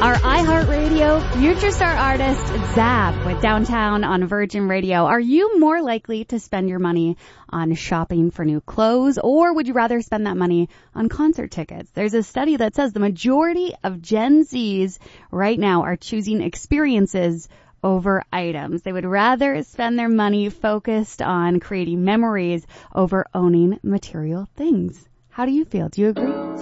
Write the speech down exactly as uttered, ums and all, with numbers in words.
Our iHeartRadio Future Star artist, Zab, with Downtown on Virgin Radio. Are you more likely to spend your money on shopping for new clothes, or would you rather spend that money on concert tickets? There's a study that says the majority of Gen Zs right now are choosing experiences over items. They would rather spend their money focused on creating memories over owning material things. How do you feel? Do you agree?